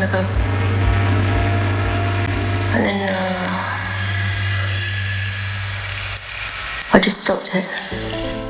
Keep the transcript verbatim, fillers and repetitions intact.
second ago. And then uh, I just stopped it.